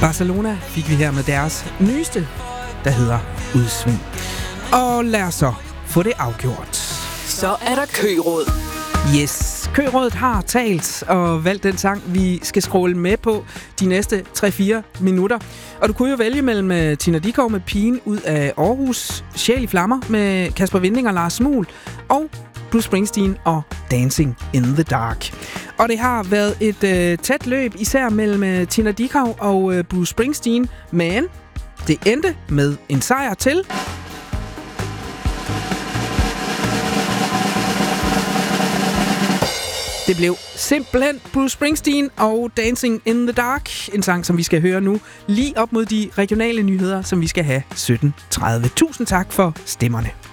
Barcelona fik vi her med deres nyeste, der hedder Udsving. Og lad os så få det afgjort. Så er der køråd. Yes, Kørådet har talt og valgt den sang, vi skal scrolle med på de næste 3-4 minutter. Og du kunne jo vælge mellem Tina Dickow med Pigen ud af Aarhus, Sjæl i flammer med Kasper Winding og Lars Muhl, og Bruce Springsteen og Dancing in the Dark. Og det har været et tæt løb, især mellem Tina Dickow og Bruce Springsteen, men det endte med en sejr til... Det blev simpelthen Bruce Springsteen og Dancing in the Dark. En sang, som vi skal høre nu, lige op mod de regionale nyheder, som vi skal have 17.30. Tusind tak for stemmerne.